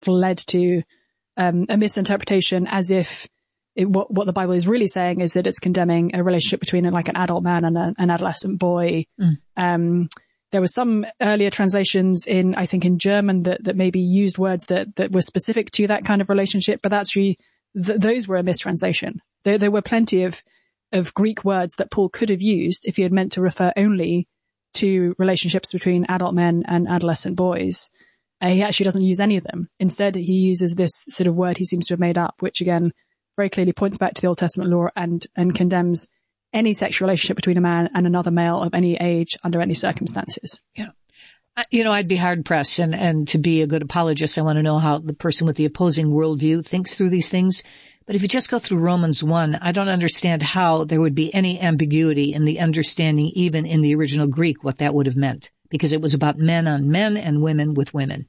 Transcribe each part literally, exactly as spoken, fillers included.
led to um, a misinterpretation, as if it, what, what the Bible is really saying is that it's condemning a relationship between like an adult man and a, an adolescent boy. Mm. Um, there were some earlier translations in, I think in German that, that maybe used words that, that were specific to that kind of relationship, but that's really, th- those were a mistranslation. There, there were plenty of, of Greek words that Paul could have used if he had meant to refer only to relationships between adult men and adolescent boys. Uh, he actually doesn't use any of them. Instead, he uses this sort of word he seems to have made up, which again, very clearly points back to the Old Testament law and, and condemns any sexual relationship between a man and another male of any age under any circumstances. Yeah. You know, I'd be hard pressed, and, and to be a good apologist, I want to know how the person with the opposing worldview thinks through these things. But if you just go through Romans one, I don't understand how there would be any ambiguity in the understanding, even in the original Greek, what that would have meant, because it was about men on men and women with women.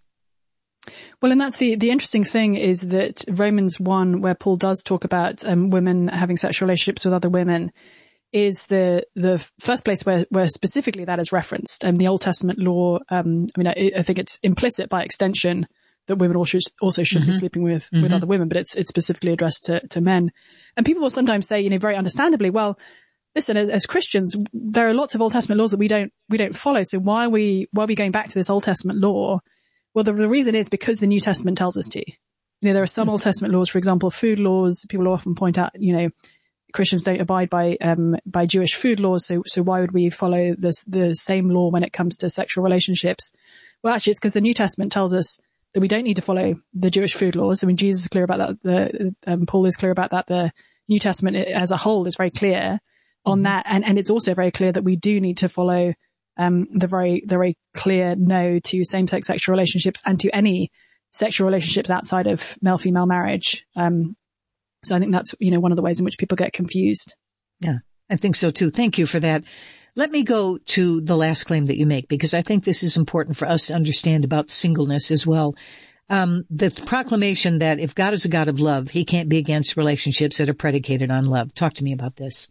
Well, and that's the, the interesting thing is that Romans one, where Paul does talk about um, women having sexual relationships with other women, is the the first place where, where specifically that is referenced. And um, the Old Testament law, um, I mean, I, I think it's implicit by extension that women also should, also should mm-hmm. be sleeping with, mm-hmm. with other women, but it's it's specifically addressed to, to men. And people will sometimes say, you know, very understandably, well, listen, as, as Christians, there are lots of Old Testament laws that we don't we don't follow. So why are we why are we going back to this Old Testament law? Well, the, the reason is because the New Testament tells us to. You know, there are some Old Testament laws, for example, food laws. People often point out, you know, Christians don't abide by um by Jewish food laws, so so why would we follow this the same law when it comes to sexual relationships? Well, actually, it's because the New Testament tells us that we don't need to follow the Jewish food laws. I mean, Jesus is clear about that. The um, Paul is clear about that. The New Testament as a whole is very clear on mm-hmm. that, and and it's also very clear that we do need to follow um the very the very clear no to same-sex sexual relationships and to any sexual relationships outside of male-female marriage. Um, so I think that's, you know, one of the ways in which people get confused. Yeah, I think so too. Thank you for that. Let me go to the last claim that you make, because I think this is important for us to understand about singleness as well. Um, the proclamation that if God is a God of love, he can't be against relationships that are predicated on love. Talk to me about this.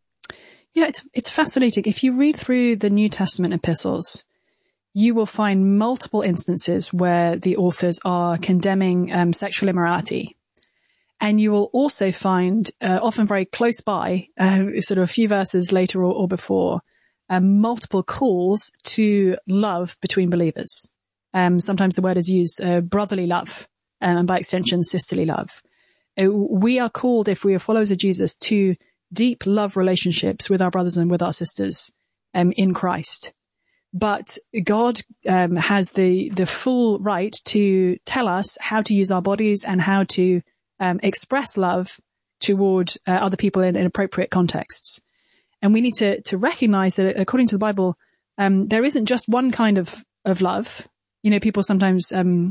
Yeah, it's, it's fascinating. If you read through the New Testament epistles, you will find multiple instances where the authors are condemning um, sexual immorality. And you will also find, uh, often very close by, uh, sort of a few verses later or, or before, um, multiple calls to love between believers. Um, sometimes the word is used, uh, brotherly love, um, and by extension, sisterly love. Uh, we are called, if we are followers of Jesus, to deep love relationships with our brothers and with our sisters, um, in Christ. But God, um, has the, the full right to tell us how to use our bodies and how to Um, express love toward uh, other people in, in appropriate contexts. And we need to, to recognize that according to the Bible, um, there isn't just one kind of, of love. You know, people sometimes, um,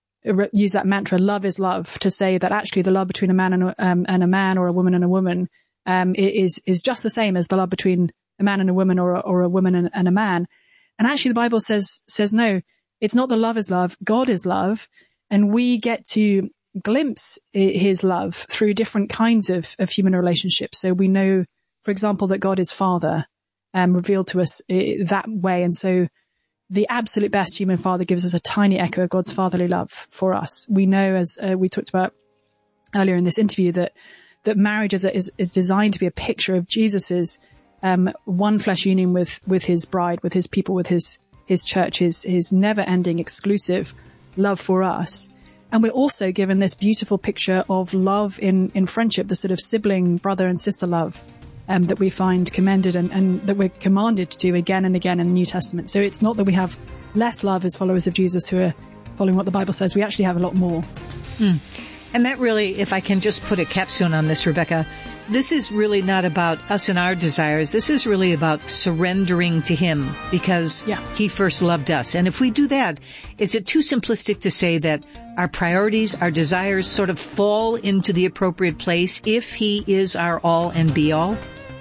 use that mantra, love is love, to say that actually the love between a man and a, um, and a man or a woman and a woman, um, is, is just the same as the love between a man and a woman or a, or a woman and, and a man. And actually the Bible says, says no, it's not the love is love. God is love. And we get to glimpse his love through different kinds of, of human relationships. So we know, for example, that God is Father, um, revealed to us uh, that way. And so the absolute best human father gives us a tiny echo of God's fatherly love for us. We know, as uh, we talked about earlier in this interview, that, that marriage is, a, is, is designed to be a picture of Jesus's, um, one flesh union with, with his bride, with his people, with his, his church, his, his never ending exclusive love for us. And we're also given this beautiful picture of love in, in friendship, the sort of sibling, brother and sister love, um, that we find commended and, and that we're commanded to do again and again in the New Testament. So it's not that we have less love as followers of Jesus who are following what the Bible says. We actually have a lot more. Hmm. And that really, if I can just put a capstone on this, Rebecca, this is really not about us and our desires. This is really about surrendering to him because yeah. he first loved us. And if we do that, is it too simplistic to say that our priorities, our desires sort of fall into the appropriate place if he is our all and be all?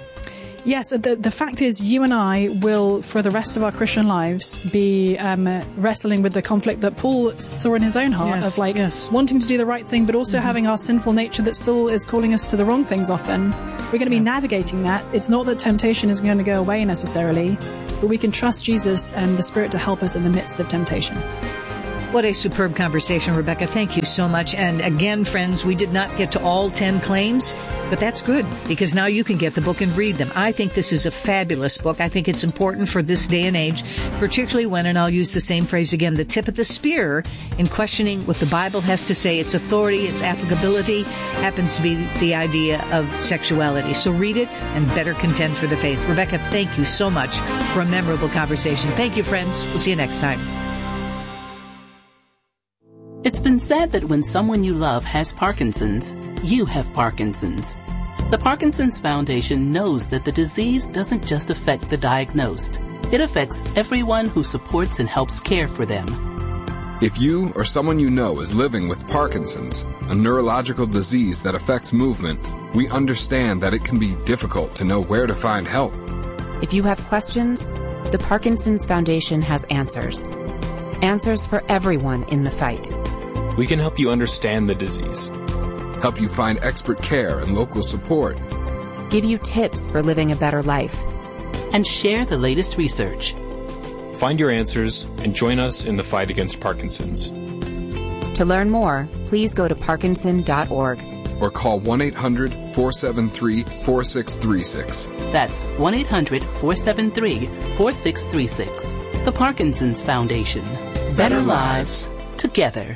Yes, the, the fact is you and I will, for the rest of our Christian lives, be um, wrestling with the conflict that Paul saw in his own heart yes, of like yes. wanting to do the right thing, but also mm-hmm. having our sinful nature that still is calling us to the wrong things often. We're going to be yeah. navigating that. It's not that temptation is going to go away necessarily, but we can trust Jesus and the Spirit to help us in the midst of temptation. What a superb conversation, Rebecca. Thank you so much. And again, friends, we did not get to all ten claims, but that's good because now you can get the book and read them. I think this is a fabulous book. I think it's important for this day and age, particularly when, and I'll use the same phrase again, the tip of the spear in questioning what the Bible has to say. Its authority, its applicability happens to be the idea of sexuality. So read it and better contend for the faith. Rebecca, thank you so much for a memorable conversation. Thank you, friends. We'll see you next time. It's been said that when someone you love has Parkinson's, you have Parkinson's. The Parkinson's Foundation knows that the disease doesn't just affect the diagnosed. It affects everyone who supports and helps care for them. If you or someone you know is living with Parkinson's, a neurological disease that affects movement, we understand that it can be difficult to know where to find help. If you have questions, the Parkinson's Foundation has answers. Answers for everyone in the fight. We can help you understand the disease, help you find expert care and local support, give you tips for living a better life, and share the latest research. Find your answers and join us in the fight against Parkinson's. To learn more, please go to parkinson dot org or call one eight hundred, four seven three, four six three six. That's one eight hundred, four seven three, four six three six. The Parkinson's Foundation. Better, Better lives together.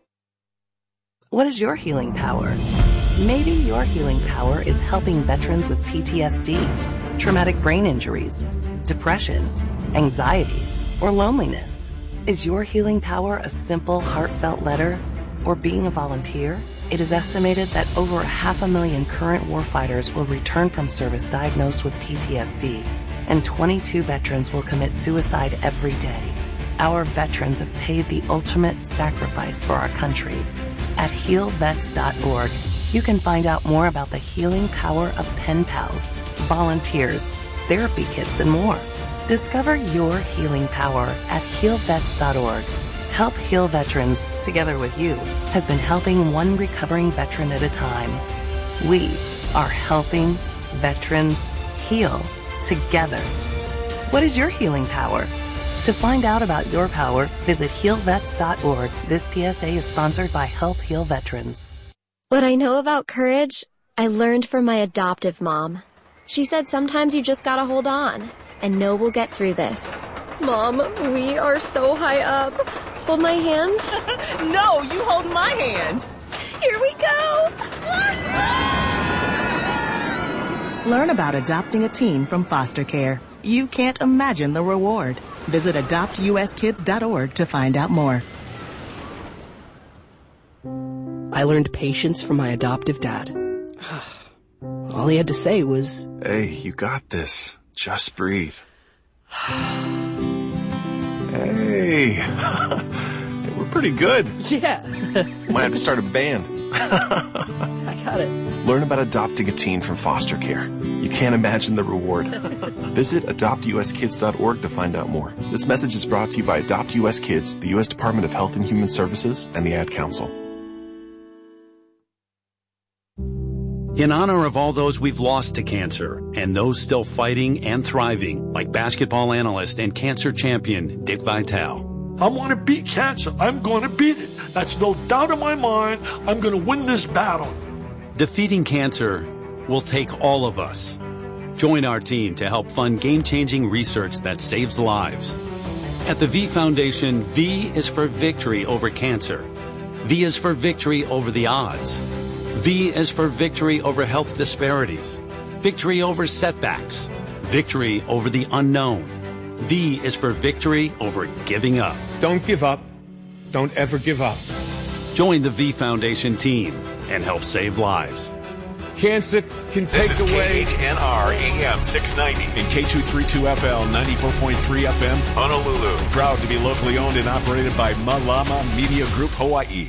What is your healing power? Maybe your healing power is helping veterans with P T S D, traumatic brain injuries, depression, anxiety, or loneliness. Is your healing power a simple, heartfelt letter or being a volunteer? It is estimated that over half a million current warfighters will return from service diagnosed with P T S D, and twenty-two veterans will commit suicide every day. Our veterans have paid the ultimate sacrifice for our country. At heal vets dot org, you can find out more about the healing power of pen pals, volunteers, therapy kits, and more. Discover your healing power at heal vets dot org. Help Heal Veterans, together with you, has been helping one recovering veteran at a time. We are helping veterans heal together. What is your healing power? To find out about your power, visit heal vets dot org. This P S A is sponsored by Help Heal Veterans. What I know about courage, I learned from my adoptive mom. She said sometimes you just gotta hold on and know we'll get through this. Mom, we are so high up. Hold my hand. No, you hold my hand. Here we go. Learn about adopting a teen from foster care. You can't imagine the reward. Visit adopt u s kids dot org to find out more. I learned patience from my adoptive dad. All he had to say was, "Hey, you got this. Just breathe." Hey, we're pretty good. Yeah. Might have to start a band. I got it. Learn about adopting a teen from foster care. You can't imagine the reward. Visit adopt u s kids dot org to find out more. This message is brought to you by Adopt U S Kids, the U S Department of Health and Human Services, and the Ad Council. In honor of all those we've lost to cancer and those still fighting and thriving, like basketball analyst and cancer champion Dick Vitale. I want to beat cancer. I'm going to beat it. That's no doubt in my mind. I'm going to win this battle. Defeating cancer will take all of us. Join our team to help fund game-changing research that saves lives. At the V Foundation, V is for victory over cancer. V is for victory over the odds. V is for victory over health disparities, victory over setbacks, victory over the unknown. V is for victory over giving up. Don't give up. Don't ever give up. Join the V Foundation team and help save lives. Cancer can take this is away. K H N R A M six ninety and K two thirty-two F L ninety-four point three F M Honolulu. Proud to be locally owned and operated by Malama Media Group Hawaii.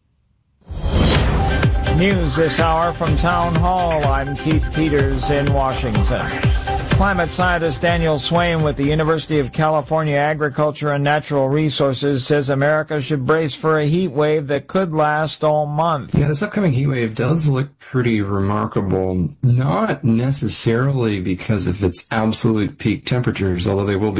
News this hour from Town Hall. I'm Keith Peters in Washington. Climate scientist Daniel Swain with the University of California Agriculture and Natural Resources says America should brace for a heat wave that could last all month. Yeah, this upcoming heat wave does look pretty remarkable. Not necessarily because of its absolute peak temperatures, although they will be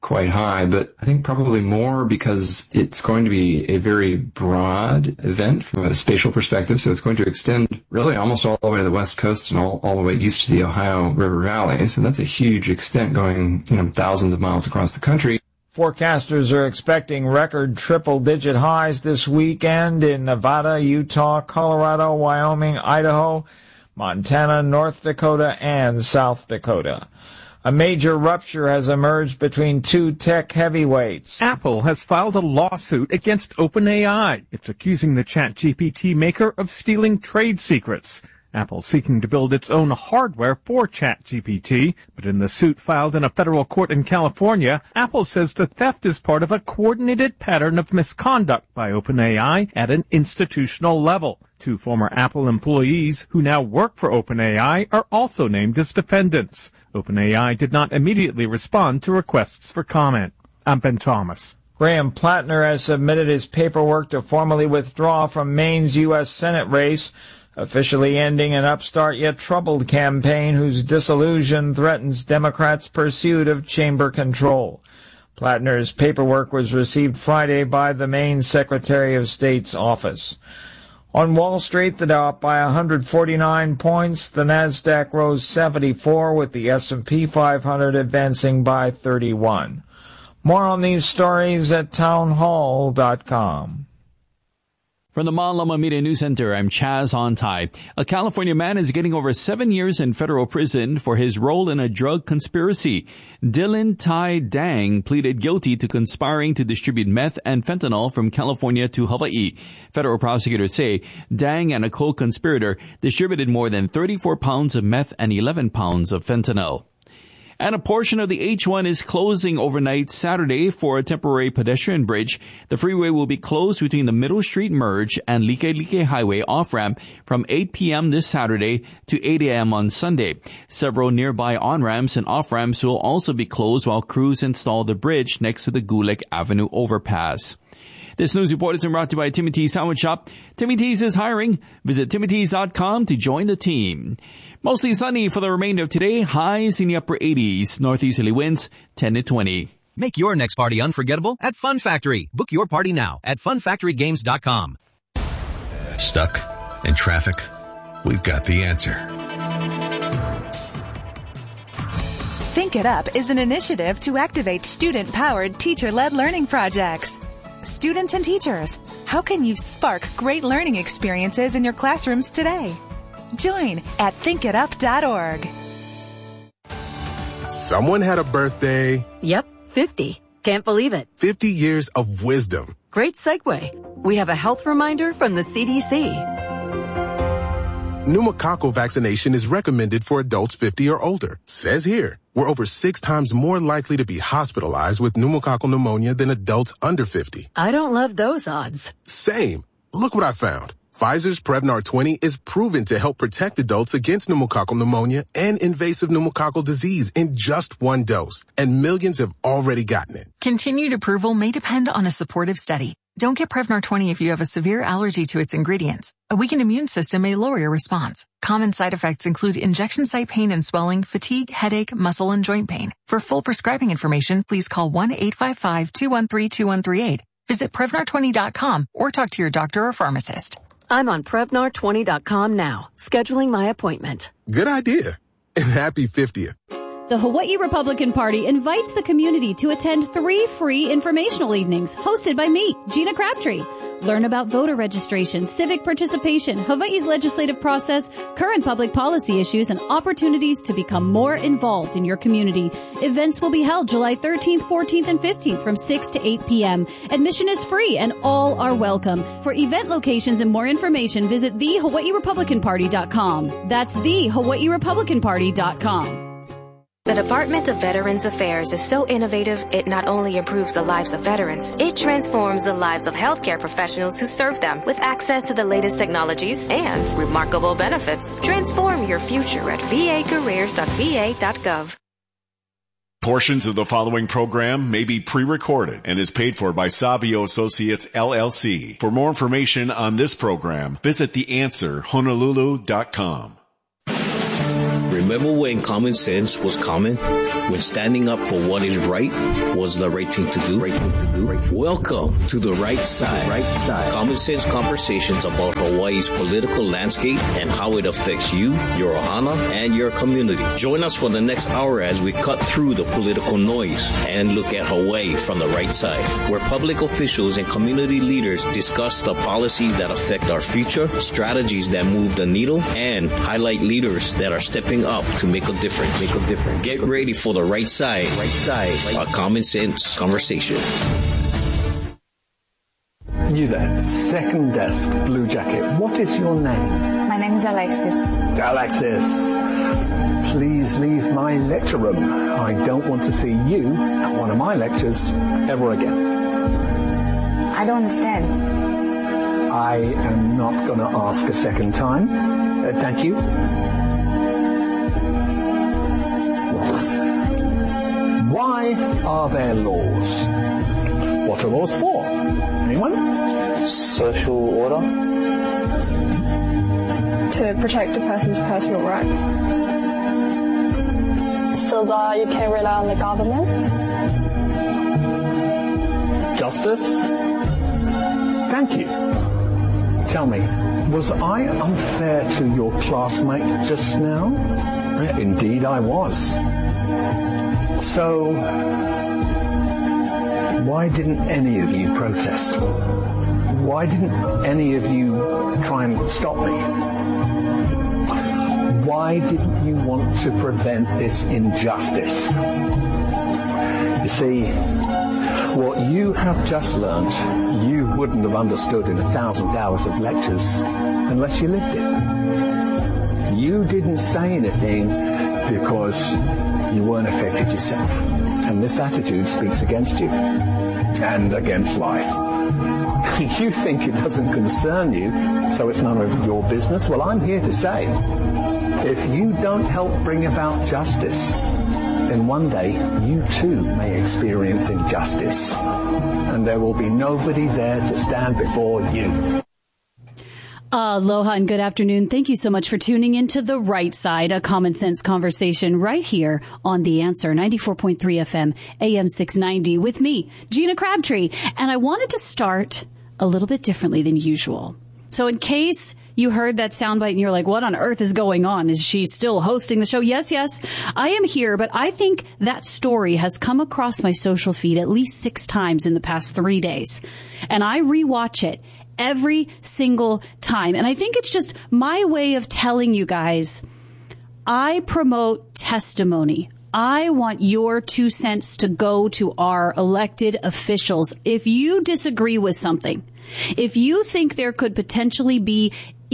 quite high, but I think probably more because it's going to be a very broad event from a spatial perspective. So it's going to extend really almost all the way to the West Coast and all, all the way east to the Ohio River Valley. So that's a huge extent going, you know, thousands of miles across the country. Forecasters are expecting record triple-digit highs this weekend in Nevada, Utah, Colorado, Wyoming, Idaho, Montana, North Dakota, and South Dakota. A major rupture has emerged between two tech heavyweights. Apple has filed a lawsuit against OpenAI. It's accusing the ChatGPT maker of stealing trade secrets. Apple seeking to build its own hardware for ChatGPT, but in the suit filed in a federal court in California, Apple says the theft is part of a coordinated pattern of misconduct by OpenAI at an institutional level. Two former Apple employees who now work for OpenAI are also named as defendants. OpenAI did not immediately respond to requests for comment. I'm Ben Thomas. Graham Plattner has submitted his paperwork to formally withdraw from Maine's U S Senate race, officially ending an upstart yet troubled campaign whose disillusion threatens Democrats' pursuit of chamber control. Plattner's paperwork was received Friday by the Maine Secretary of State's office. On Wall Street, the Dow up by one hundred forty-nine points. The Nasdaq rose seventy-four, with the S and P five hundred advancing by thirty-one. More on these stories at townhall dot com. From the Malama Media News Center, I'm Chaz Ontai. A California man is getting over seven years in federal prison for his role in a drug conspiracy. Dylan Tai Dang pleaded guilty to conspiring to distribute meth and fentanyl from California to Hawaii. Federal prosecutors say Dang and a co-conspirator distributed more than thirty-four pounds of meth and eleven pounds of fentanyl. And a portion of the H one is closing overnight Saturday for a temporary pedestrian bridge. The freeway will be closed between the Middle Street Merge and Likelike Highway off-ramp from eight p.m. this Saturday to eight a.m. on Sunday. Several nearby on-ramps and off-ramps will also be closed while crews install the bridge next to the Gulick Avenue overpass. This news report is brought to you by Timmy T's Sandwich Shop. Timmy T's is hiring. Visit timmy t's dot com to join the team. Mostly sunny for the remainder of today. Highs in the upper eighties. Northeasterly winds ten to twenty. Make your next party unforgettable at Fun Factory. Book your party now at fun factory games dot com. Stuck in traffic? We've got the answer. Think It Up is an initiative to activate student-powered, teacher-led learning projects. Students and teachers, how can you spark great learning experiences in your classrooms today? Join at think it up dot org. Someone had a birthday. Yep, fifty. Can't believe it. fifty years of wisdom. Great segue. We have a health reminder from the C D C. Pneumococcal vaccination is recommended for adults fifty or older. Says here, we're over six times more likely to be hospitalized with pneumococcal pneumonia than adults under fifty. I don't love those odds. Same. Look what I found. Pfizer's Prevnar twenty is proven to help protect adults against pneumococcal pneumonia and invasive pneumococcal disease in just one dose, and millions have already gotten it. Continued approval may depend on a supportive study. Don't get Prevnar twenty if you have a severe allergy to its ingredients. A weakened immune system may lower your response. Common side effects include injection site pain and swelling, fatigue, headache, muscle, and joint pain. For full prescribing information, please call one eight five five, two one three, two one three eight. Visit Prevnar twenty dot com or talk to your doctor or pharmacist. I'm on Prevnar twenty dot com now, scheduling my appointment. Good idea. And happy fiftieth. The Hawaii Republican Party invites the community to attend three free informational evenings hosted by me, Gina Crabtree. Learn about voter registration, civic participation, Hawaii's legislative process, current public policy issues, and opportunities to become more involved in your community. Events will be held July thirteenth, fourteenth, and fifteenth from six to eight p.m. Admission is free and all are welcome. For event locations and more information, visit the hawaii republican party dot com. That's the hawaii republican party dot com. The Department of Veterans Affairs is so innovative, it not only improves the lives of veterans, it transforms the lives of healthcare professionals who serve them with access to the latest technologies and remarkable benefits. Transform your future at v a careers dot v a dot gov. Portions of the following program may be pre-recorded and is paid for by Savio Associates, L L C. For more information on this program, visit the answer honolulu dot com. Remember when common sense was common? When standing up for what is right was the right thing to do? Right thing to do. Right. Welcome to the right side. Right side. Common sense conversations about Hawaii's political landscape and how it affects you, your ohana, and your community. Join us for the next hour as we cut through the political noise and look at Hawaii from the right side, where public officials and community leaders discuss the policies that affect our future, strategies that move the needle, and highlight leaders that are stepping up to make a difference. Make a difference. Get ready for the right side. Right side. A common sense conversation. You there, second desk, blue jacket. What is your name? My name is Alexis. Alexis, please leave my lecture room. I don't want to see you at one of my lectures ever again. I don't understand. I am not going to ask a second time. Uh, thank you. Why are there laws? What are laws for? Anyone? Social order. To protect a person's personal rights. So that you can rely on the government. Justice? Thank you. Tell me, was I unfair to your classmate just now? Indeed I was. So, why didn't any of you protest? Why didn't any of you try and stop me? Why didn't you want to prevent this injustice? You see, what you have just learnt, you wouldn't have understood in a thousand hours of lectures unless you lived it. You didn't say anything because you weren't affected yourself. And this attitude speaks against you and against life. You think it doesn't concern you, so it's none of your business. Well, I'm here to say, if you don't help bring about justice, then one day you too may experience injustice, and there will be nobody there to stand before you. Aloha and good afternoon. Thank you so much for tuning into The Right Side, a common sense conversation right here on The Answer, ninety-four point three F M, A M six ninety, with me, Gina Crabtree. And I wanted to start a little bit differently than usual. So in case you heard that soundbite and you're like, what on earth is going on? Is she still hosting the show? Yes, yes, I am here, but I think that story has come across my social feed at least six times in the past three days. And I rewatch it every single time. And I think it's just my way of telling you guys, I promote testimony. I want your two cents to go to our elected officials. If you disagree with something, if you think there could potentially be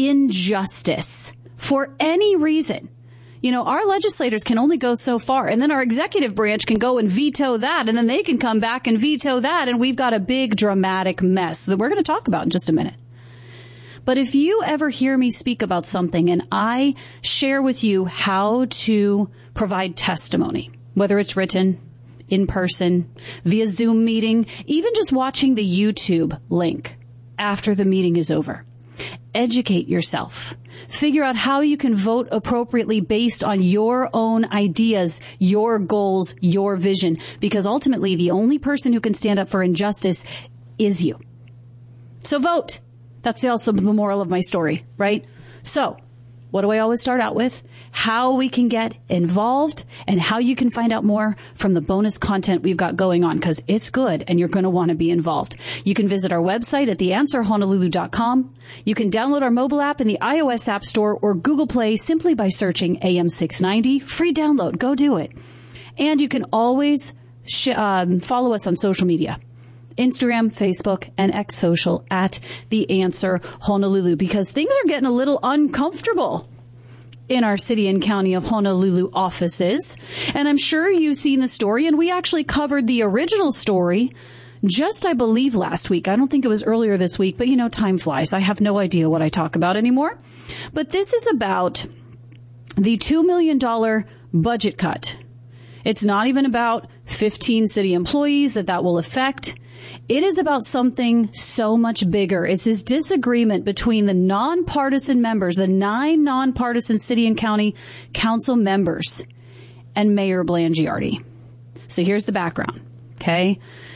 injustice for any reason, you know, our legislators can only go so far, and then our executive branch can go and veto that, and then they can come back and veto that, and we've got a big dramatic mess that we're going to talk about in just a minute. But if you ever hear me speak about something and I share with you how to provide testimony, whether it's written, in person, via Zoom meeting, even just watching the YouTube link after the meeting is over, educate yourself. Figure out how you can vote appropriately based on your own ideas, your goals, your vision, because ultimately the only person who can stand up for injustice is you. So vote. That's also the moral of my story, right? So, what do I always start out with? How we can get involved and how you can find out more from the bonus content we've got going on, because it's good and you're going to want to be involved. You can visit our website at the answer honolulu dot com. You can download our mobile app in the iOS App Store or Google Play simply by searching A M six ninety. Free download. Go do it. And you can always sh- um, follow us on social media. Instagram, Facebook, and X Social at The Answer Honolulu, because things are getting a little uncomfortable in our city and county of Honolulu offices. And I'm sure you've seen the story, and we actually covered the original story just, I believe, last week. I don't think it was earlier this week, but you know, time flies. I have no idea what I talk about anymore. But this is about the two million dollars budget cut. It's not even about fifteen city employees that that will affect. It is about something so much bigger. It's this disagreement between the nonpartisan members, the nine nonpartisan city and county council members, and Mayor Blangiardi. So here's the background, okay?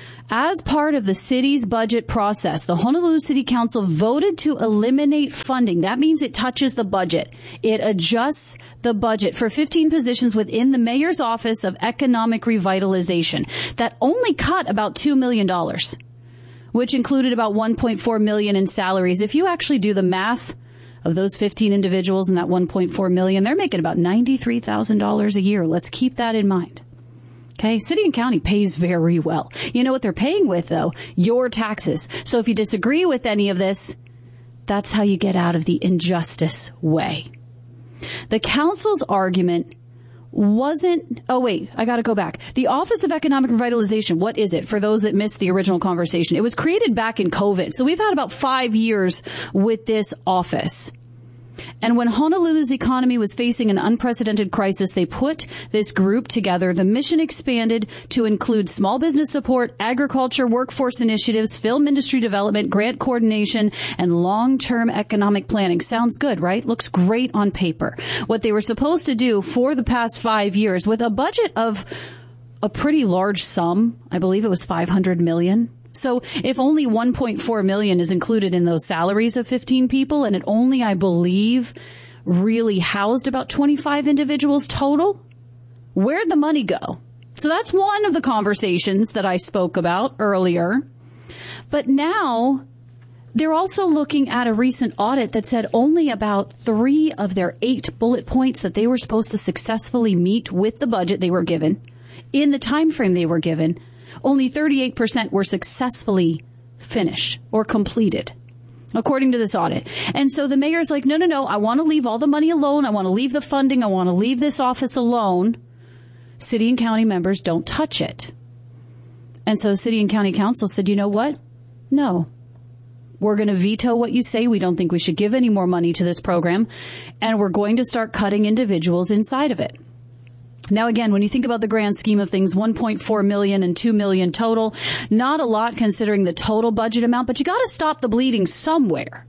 As part of the city's budget process, the Honolulu City Council voted to eliminate funding. That means it touches the budget. It adjusts the budget for fifteen positions within the mayor's office of economic revitalization. That only cut about two million dollars, which included about one point four million dollars in salaries. If you actually do the math of those fifteen individuals and that one point four million dollars, they're making about ninety-three thousand dollars a year. Let's keep that in mind. Okay, city and county pays very well. You know what they're paying with, though? Your taxes. So if you disagree with any of this, that's how you get out of the injustice way. The council's argument wasn't, oh wait, I gotta go back. The Office of Economic Revitalization, what is it for those that missed the original conversation? It was created back in COVID. So we've had about five years with this office. And when Honolulu's economy was facing an unprecedented crisis, they put this group together. The mission expanded to include small business support, agriculture, workforce initiatives, film industry development, grant coordination, and long-term economic planning. Sounds good, right? Looks great on paper. What they were supposed to do for the past five years with a budget of a pretty large sum, I believe it was five hundred million dollars. So if only one point four million dollars is included in those salaries of fifteen people, and it only, I believe, really housed about twenty-five individuals total, where'd the money go? So that's one of the conversations that I spoke about earlier. But now they're also looking at a recent audit that said only about three of their eight bullet points that they were supposed to successfully meet with the budget they were given in the time frame they were given, only thirty-eight percent were successfully finished or completed, according to this audit. And so the mayor's like, no, no, no, I want to leave all the money alone. I want to leave the funding. I want to leave this office alone. City and county members don't touch it. And so city and county council said, you know what? No. We're going to veto what you say. We don't think we should give any more money to this program. And we're going to start cutting individuals inside of it. Now, again, when you think about the grand scheme of things, one point four million dollars and two million dollars total, not a lot considering the total budget amount, but you got to stop the bleeding somewhere.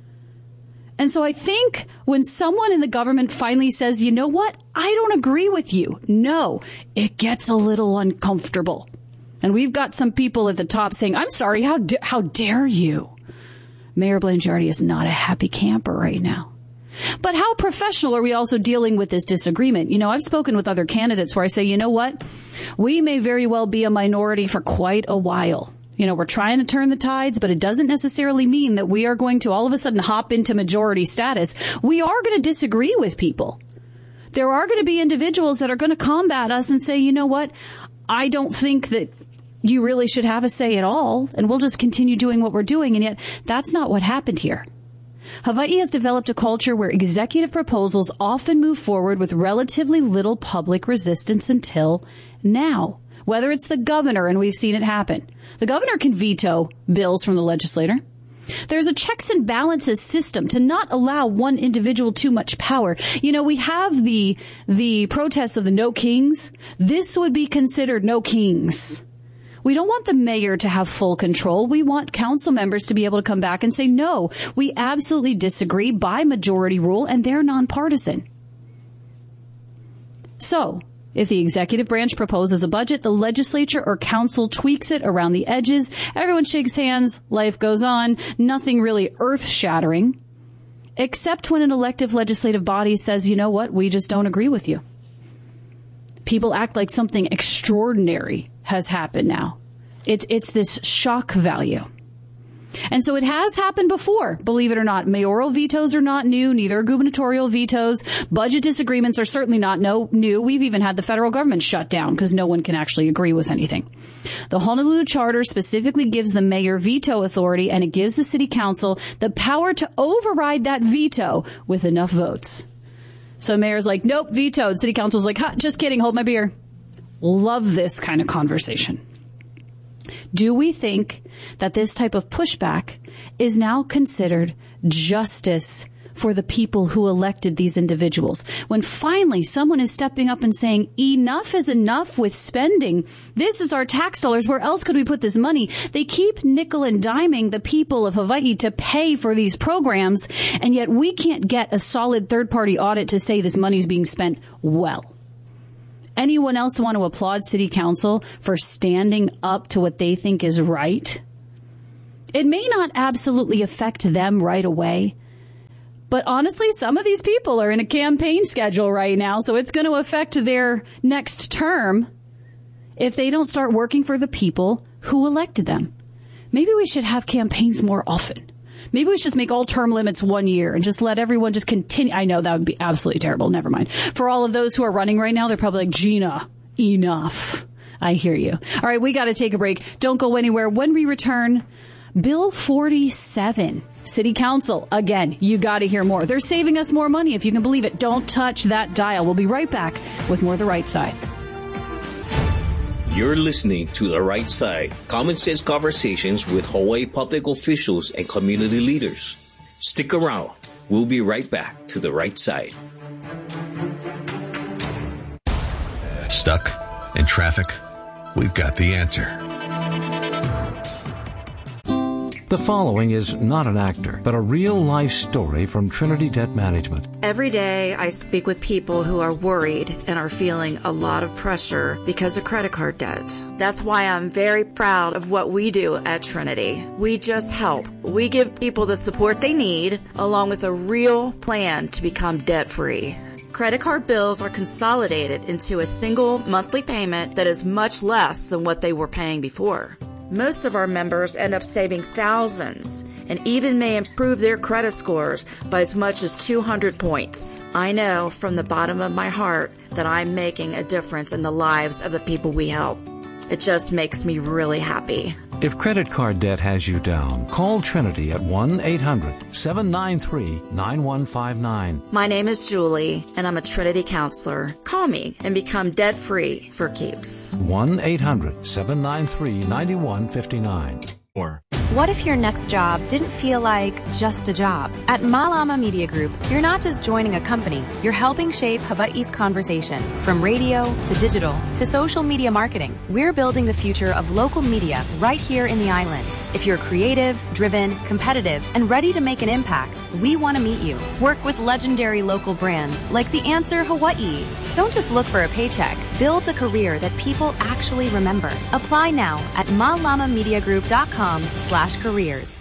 And so I think when someone in the government finally says, you know what, I don't agree with you, no, it gets a little uncomfortable. And we've got some people at the top saying, I'm sorry, how da- how dare you? Mayor Blangiardi is not a happy camper right now. But how professional are we also dealing with this disagreement? You know, I've spoken with other candidates where I say, you know what? We may very well be a minority for quite a while. You know, we're trying to turn the tides, but it doesn't necessarily mean that we are going to all of a sudden hop into majority status. We are going to disagree with people. There are going to be individuals that are going to combat us and say, you know what? I don't think that you really should have a say at all, and we'll just continue doing what we're doing. And yet that's not what happened here. Hawaii has developed a culture where executive proposals often move forward with relatively little public resistance until now. Whether it's the governor, and we've seen it happen. The governor can veto bills from the legislator. There's a checks and balances system to not allow one individual too much power. You know, we have the the protests of the No Kings. This would be considered No Kings. We don't want the mayor to have full control. We want council members to be able to come back and say, no, we absolutely disagree by majority rule, and they're nonpartisan. So, if the executive branch proposes a budget, the legislature or council tweaks it around the edges, everyone shakes hands, life goes on, nothing really earth-shattering, except when an elective legislative body says, you know what, we just don't agree with you. People act like something extraordinary has happened now. It's, it's this shock value. And so it has happened before, believe it or not. Mayoral vetoes are not new, neither are gubernatorial vetoes. Budget disagreements are certainly not no, new. We've even had the federal government shut down because no one can actually agree with anything. The Honolulu Charter specifically gives the mayor veto authority, and it gives the city council the power to override that veto with enough votes. So mayor's like, nope, vetoed. City council's like, ha, just kidding, hold my beer. Love this kind of conversation. Do we think that this type of pushback is now considered justice for the people who elected these individuals. When finally someone is stepping up and saying, enough is enough with spending. This is our tax dollars. Where else could we put this money? They keep nickel and diming the people of Hawaii to pay for these programs, and yet we can't get a solid third-party audit to say this money is being spent well. Anyone else want to applaud City Council for standing up to what they think is right? It may not absolutely affect them right away, but honestly, some of these people are in a campaign schedule right now, so it's going to affect their next term if they don't start working for the people who elected them. Maybe we should have campaigns more often. Maybe we should just make all term limits one year and just let everyone just continue. I know that would be absolutely terrible. Never mind. For all of those who are running right now, they're probably like, Gina, enough. I hear you. All right, we got to take a break. Don't go anywhere. When we return, Bill forty-seven. City Council. Again, you got to hear more. They're saving us more money, if you can believe it. Don't touch that dial. We'll be right back with more The Right Side. You're listening to The Right Side, common sense conversations with Hawaii public officials and community leaders. Stick around. We'll be right back to The Right Side. Stuck in traffic? We've got the answer. The following is not an actor, but a real-life story from Trinity Debt Management. Every day I speak with people who are worried and are feeling a lot of pressure because of credit card debt. That's why I'm very proud of what we do at Trinity. We just help. We give people the support they need, along with a real plan to become debt-free. Credit card bills are consolidated into a single monthly payment that is much less than what they were paying before. Most of our members end up saving thousands and even may improve their credit scores by as much as two hundred points. I know from the bottom of my heart that I'm making a difference in the lives of the people we help. It just makes me really happy. If credit card debt has you down, call Trinity at one eight hundred seven nine three nine one five nine. My name is Julie, and I'm a Trinity counselor. Call me and become debt-free for keeps. one eight hundred seven nine three nine one five nine. Or what if your next job didn't feel like just a job? At Malama Media Group, you're not just joining a company, you're helping shape Hawaii's conversation. From radio to digital to social media marketing, we're building the future of local media right here in the islands. If you're creative, driven, competitive, and ready to make an impact, we want to meet you. Work with legendary local brands like The Answer Hawaii. Don't just look for a paycheck. Build a career that people actually remember. Apply now at malamamediagroup.com slash careers.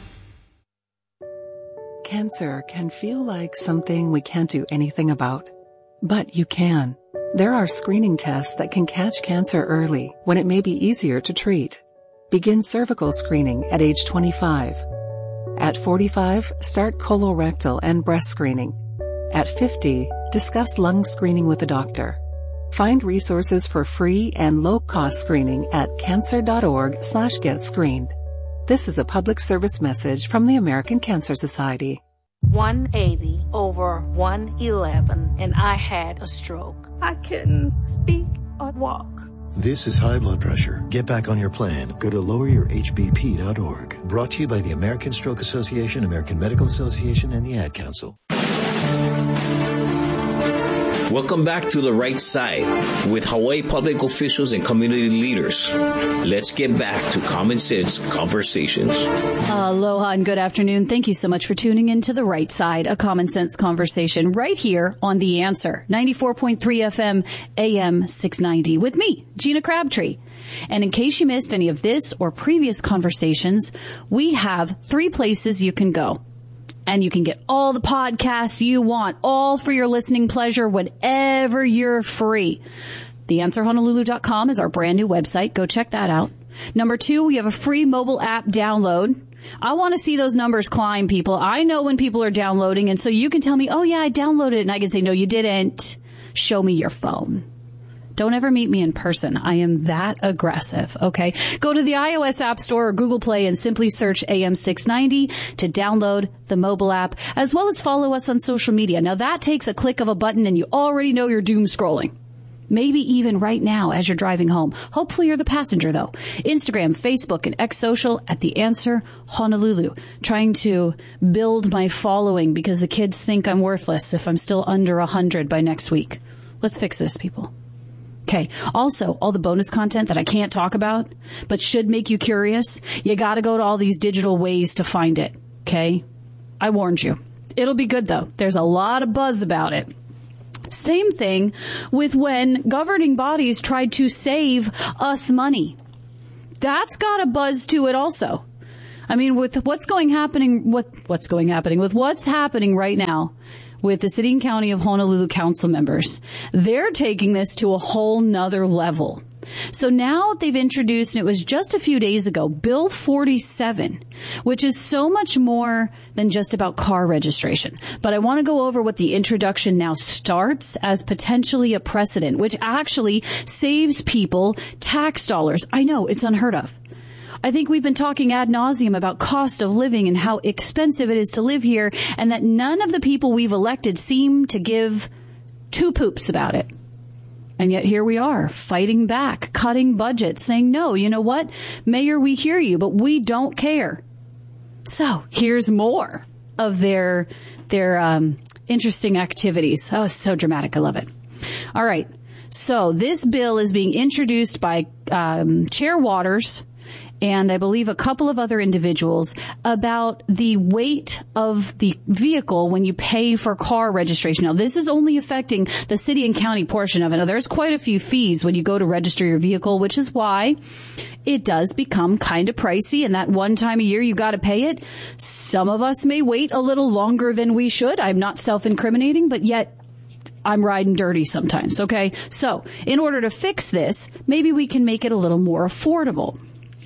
Cancer can feel like something we can't do anything about. But you can. There are screening tests that can catch cancer early when it may be easier to treat. Begin cervical screening at age twenty-five. At forty-five, start colorectal and breast screening. At fifty, discuss lung screening with a doctor. Find resources for free and low-cost screening at cancer.org slash get screened. This is a public service message from the American Cancer Society. one eighty over one eleven, and I had a stroke. I couldn't speak or walk. This is high blood pressure. Get back on your plan. Go to lower your h b p dot org. Brought to you by the American Stroke Association, American Medical Association, and the Ad Council. Welcome back to The Right Side with Hawaii public officials and community leaders. Let's get back to common sense conversations. Aloha and good afternoon. Thank you so much for tuning in to The Right Side, a common sense conversation right here on The Answer, ninety-four point three F M, A M six ninety, with me, Gina Crabtree. And in case you missed any of this or previous conversations, we have three places you can go. And you can get all the podcasts you want, all for your listening pleasure whenever you're free. the answer honolulu dot com is our brand new website. Go check that out. Number two, we have a free mobile app download. I want to see those numbers climb, people. I know when people are downloading, and so you can tell me, oh, yeah, I downloaded it. And I can say, no, you didn't. Show me your phone. Don't ever meet me in person. I am that aggressive, okay? Go to the iOS App Store or Google Play and simply search A M six ninety to download the mobile app, as well as follow us on social media. Now, that takes a click of a button, and you already know you're doom scrolling. Maybe even right now as you're driving home. Hopefully you're the passenger, though. Instagram, Facebook, and X Social at The Answer Honolulu. Trying to build my following because the kids think I'm worthless if I'm still under one hundred by next week. Let's fix this, people. Okay. Also, all the bonus content that I can't talk about, but should make you curious, you got to go to all these digital ways to find it. Okay? I warned you. It'll be good, though. There's a lot of buzz about it. Same thing with when governing bodies tried to save us money. That's got a buzz to it also. I mean, with what's going happening, what, what's going happening, with what's happening right now with the City and County of Honolulu council members, they're taking this to a whole nother level. So now they've introduced, and it was just a few days ago, Bill forty-seven, which is so much more than just about car registration. But I want to go over what the introduction now starts as potentially a precedent, which actually saves people tax dollars. I know, it's unheard of. I think we've been talking ad nauseum about cost of living and how expensive it is to live here, and that none of the people we've elected seem to give two poops about it. And yet here we are, fighting back, cutting budgets, saying, no, you know what? Mayor, we hear you, but we don't care. So here's more of their their um, interesting activities. Oh, so dramatic. I love it. All right. So this bill is being introduced by um, Chair Waters and I believe a couple of other individuals about the weight of the vehicle when you pay for car registration. Now, this is only affecting the city and county portion of it. Now, there's quite a few fees when you go to register your vehicle, which is why it does become kind of pricey. And that one time a year, you got to pay it. Some of us may wait a little longer than we should. I'm not self-incriminating, but yet I'm riding dirty sometimes. Okay. So in order to fix this, maybe we can make it a little more affordable.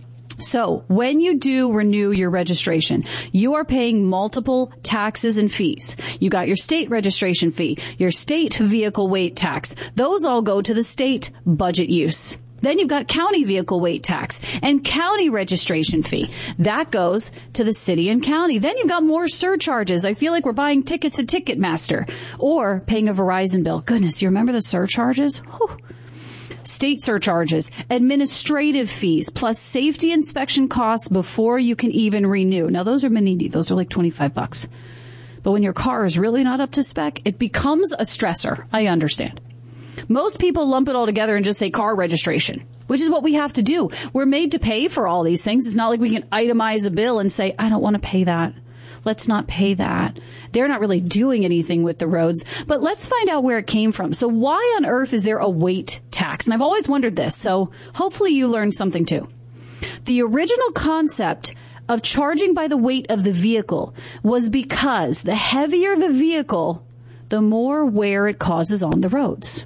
So when you do renew your registration, you are paying multiple taxes and fees. You got your state registration fee, your state vehicle weight tax. Those all go to the state budget use. Then you've got county vehicle weight tax and county registration fee. That goes to the city and county. Then you've got more surcharges. I feel like we're buying tickets at Ticketmaster or paying a Verizon bill. Goodness, you remember the surcharges? Whew. State surcharges, administrative fees, plus safety inspection costs before you can even renew. Now, those are manini. Those are like twenty-five bucks. But when your car is really not up to spec, it becomes a stressor. I understand. Most people lump it all together and just say car registration, which is what we have to do. We're made to pay for all these things. It's not like we can itemize a bill and say, I don't want to pay that. Let's not pay that. They're not really doing anything with the roads, but let's find out where it came from. So why on earth is there a weight tax? And I've always wondered this, so hopefully you learned something too. The original concept of charging by the weight of the vehicle was because the heavier the vehicle, the more wear it causes on the roads.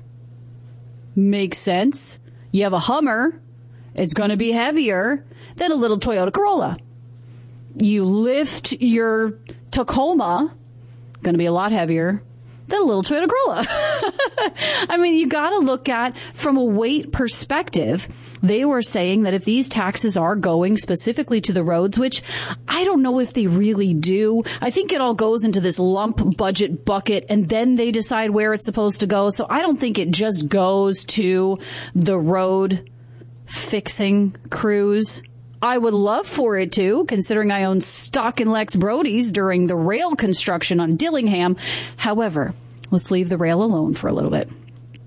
Makes sense. You have a Hummer, it's going to be heavier than a little Toyota Corolla. You lift your Tacoma, going to be a lot heavier than a little Toyota Corolla. I mean, you got to look at from a weight perspective. They were saying that if these taxes are going specifically to the roads, which I don't know if they really do. I think it all goes into this lump budget bucket and then they decide where it's supposed to go. So I don't think it just goes to the road fixing crews. I would love for it to, considering I own stock in Lex Brody's during the rail construction on Dillingham. However, let's leave the rail alone for a little bit.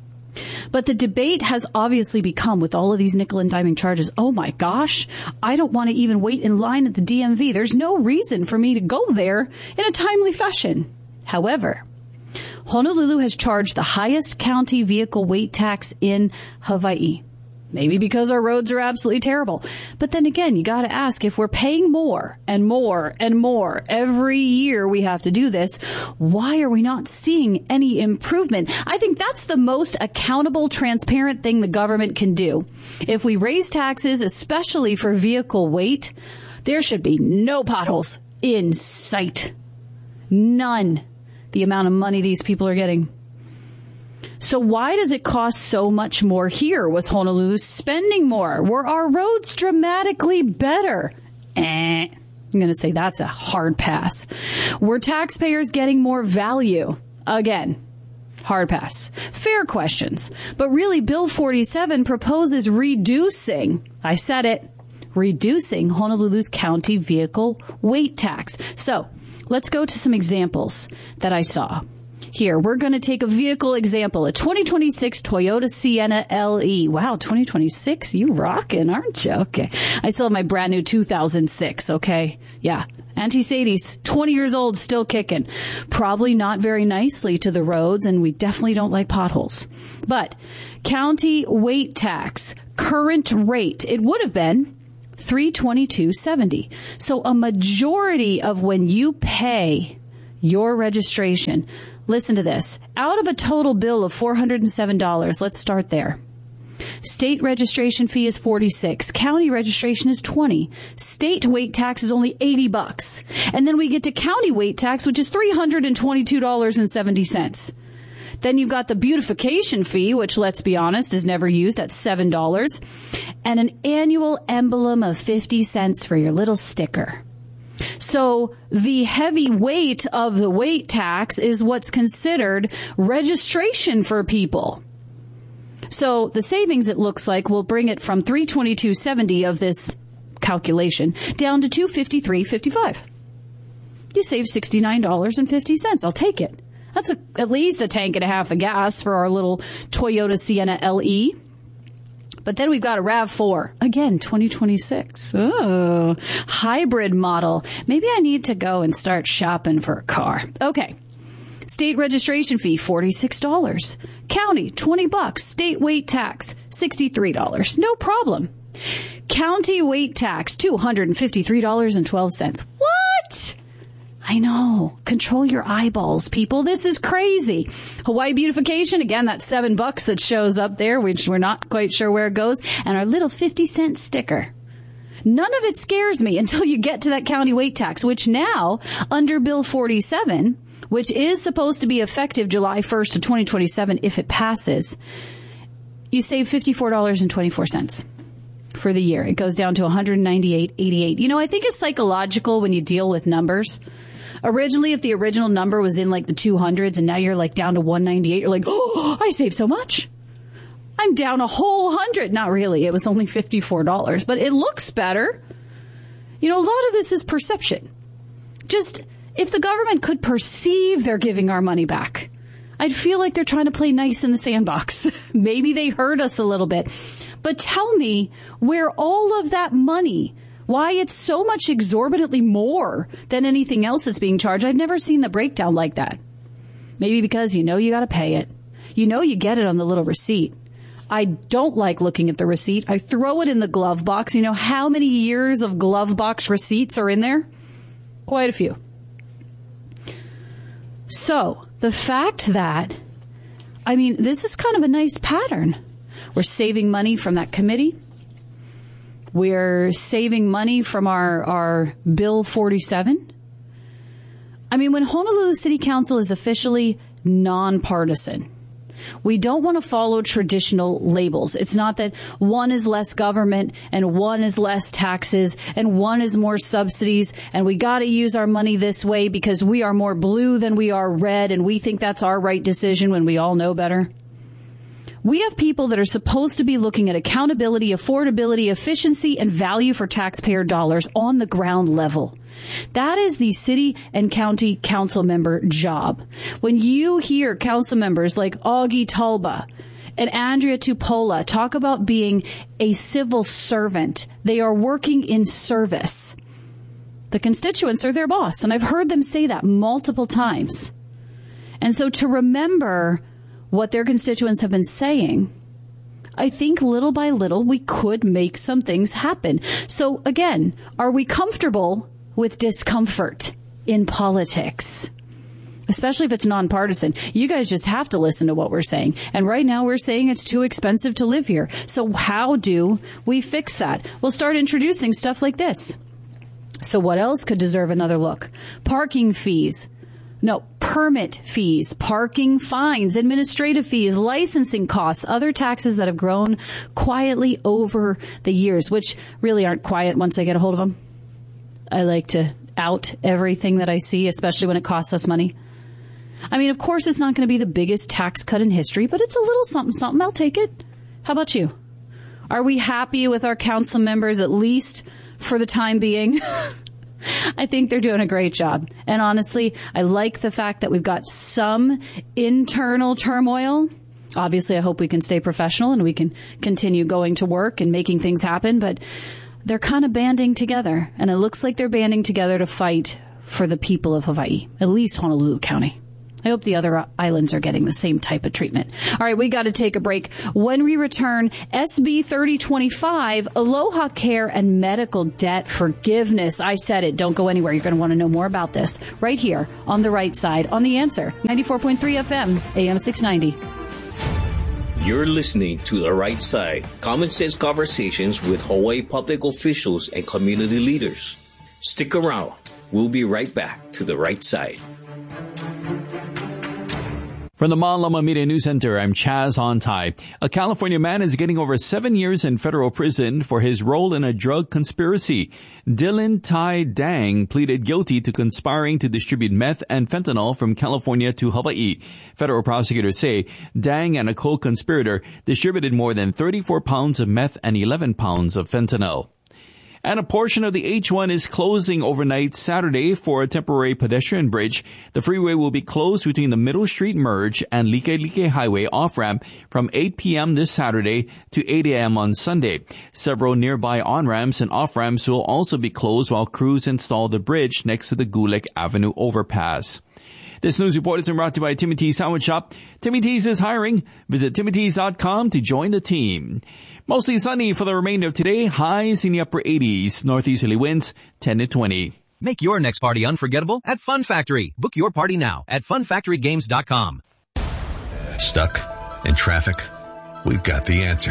But the debate has obviously become, with all of these nickel and diming charges, oh my gosh, I don't want to even wait in line at the D M V. There's no reason for me to go there in a timely fashion. However, Honolulu has charged the highest county vehicle weight tax in Hawaii. Maybe because our roads are absolutely terrible. But then again, you got to ask, if we're paying more and more and more every year we have to do this, why are we not seeing any improvement? I think that's the most accountable, transparent thing the government can do. If we raise taxes, especially for vehicle weight, there should be no potholes in sight. None. The amount of money these people are getting. So why does it cost so much more here? Was Honolulu spending more? Were our roads dramatically better? Eh. I'm going to say that's a hard pass. Were taxpayers getting more value? Again, Hard pass. Fair questions. But really, Bill forty-seven proposes reducing, I said it, reducing Honolulu's county vehicle weight tax. So let's go to some examples that I saw. Here, we're going to take a vehicle example, a twenty twenty-six Toyota Sienna L E. Wow, twenty twenty-six, you rockin', aren't you? Okay. I still have my brand new two thousand six, okay? Yeah. Auntie Sadie's twenty years old, still kicking. Probably not very nicely to the roads, and we definitely don't like potholes. But county weight tax, current rate, it would have been three twenty-two seventy. So a majority of when you pay your registration, listen to this, out of a total bill of four hundred seven dollars, let's start there. State registration fee is forty-six. County registration is twenty. State weight tax is only eighty bucks. And then we get to county weight tax, which is three hundred twenty-two dollars and seventy cents. Then you've got the beautification fee, which, let's be honest, is never used, at seven dollars. And an annual emblem of fifty cents for your little sticker. So the heavy weight of the weight tax is what's considered registration for people. So the savings, it looks like, will bring it from three twenty-two seventy of this calculation down to two fifty-three fifty-five. You save sixty-nine dollars and fifty cents. I'll take it. That's a, at least a tank and a half of gas for our little Toyota Sienna L E. But then we've got a RAV four. Again, twenty twenty-six. Oh, hybrid model. Maybe I need to go and start shopping for a car. Okay. State registration fee, forty-six dollars. County, twenty bucks. State weight tax, sixty-three dollars. No problem. County weight tax, two hundred fifty-three dollars and twelve cents. What? I know. Control your eyeballs, people. This is crazy. Hawaii beautification, again, that's seven bucks that shows up there, which we're not quite sure where it goes. And our little fifty cent sticker. None of it scares me until you get to that county weight tax, which now, under Bill forty-seven, which is supposed to be effective July first of twenty twenty-seven if it passes, you save fifty-four dollars and twenty-four cents. For the year. It goes down to one hundred ninety-eight eighty-eight. You know, I think it's psychological when you deal with numbers. Originally, if the original number was in like the two hundreds and now you're like down to one ninety-eight, you're like, oh, I saved so much. I'm down a whole hundred. Not really. It was only fifty-four dollars, but it looks better. You know, a lot of this is perception. Just if the government could perceive they're giving our money back, I'd feel like they're trying to play nice in the sandbox. Maybe they hurt us a little bit. But tell me where all of that money, why it's so much exorbitantly more than anything else that's being charged. I've never seen the breakdown like that. Maybe because you know you got to pay it. You know you get it on the little receipt. I don't like looking at the receipt. I throw it in the glove box. You know how many years of glove box receipts are in there? Quite a few. So the fact that, I mean, this is kind of a nice pattern. We're saving money from that committee. We're saving money from our, our Bill forty-seven. I mean, when Honolulu City Council is officially nonpartisan, we don't want to follow traditional labels. It's not that one is less government and one is less taxes and one is more subsidies and we got to use our money this way because we are more blue than we are red and we think that's our right decision when we all know better. We have people that are supposed to be looking at accountability, affordability, efficiency, and value for taxpayer dollars on the ground level. That is the city and county council member job. When you hear council members like Augie Talba and Andrea Tupola talk about being a civil servant, they are working in service. The constituents are their boss, and I've heard them say that multiple times. And so to remember what their constituents have been saying, I think little by little we could make some things happen. So again, are we comfortable with discomfort in politics? Especially if it's nonpartisan. You guys just have to listen to what we're saying. And right now we're saying it's too expensive to live here. So how do we fix that? We'll start introducing stuff like this. So what else could deserve another look? Parking fees. No, permit fees, parking fines, administrative fees, licensing costs, other taxes that have grown quietly over the years, which really aren't quiet once I get a hold of them. I like to out everything that I see, especially when it costs us money. I mean, of course, it's not going to be the biggest tax cut in history, but it's a little something, something. I'll take it. How about you? Are we happy with our council members, at least for the time being? I think they're doing a great job. And honestly, I like the fact that we've got some internal turmoil. Obviously, I hope we can stay professional and we can continue going to work and making things happen. But they're kind of banding together. And it looks like they're banding together to fight for the people of Hawaii, at least Honolulu County. I hope the other islands are getting the same type of treatment. All right, we got to take a break. When we return, S B thirty twenty-five, Aloha Care and medical debt forgiveness. I said it. Don't go anywhere. You're going to want to know more about this right here on The Right Side on The Answer, ninety-four point three F M, A M six ninety. You're listening to The Right Side, common sense conversations with Hawaii public officials and community leaders. Stick around. We'll be right back to The Right Side. From the Malama Media News Center, I'm Chaz Ontai. A California man is getting over seven years in federal prison for his role in a drug conspiracy. Dylan Tai Dang pleaded guilty to conspiring to distribute meth and fentanyl from California to Hawaii. Federal prosecutors say Dang and a co-conspirator distributed more than thirty-four pounds of meth and eleven pounds of fentanyl. And a portion of the H one is closing overnight Saturday for a temporary pedestrian bridge. The freeway will be closed between the Middle Street Merge and Likelike Highway off-ramp from eight p.m. this Saturday to eight a.m. on Sunday. Several nearby on-ramps and off-ramps will also be closed while crews install the bridge next to the Gulick Avenue overpass. This news report is brought to you by Timmy T's Sandwich Shop. Timmy T's is hiring. Visit timmy t's dot com to join the team. Mostly sunny for the remainder of today. Highs in the upper eighties. Northeasterly winds ten to twenty. Make your next party unforgettable at Fun Factory. Book your party now at fun factory games dot com. Stuck in traffic? We've got the answer.